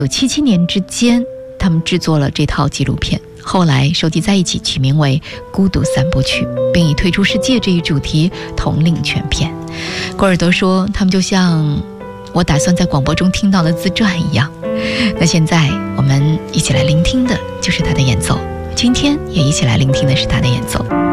1977年之间，他们制作了这套纪录片，后来收集在一起，取名为《孤独三部曲》，并以退出世界这一主题统领全片。郭尔多说，他们就像我打算在广播中听到的自传一样。那现在我们一起来聆听的就是他的演奏，今天也一起来聆听的是他的演奏。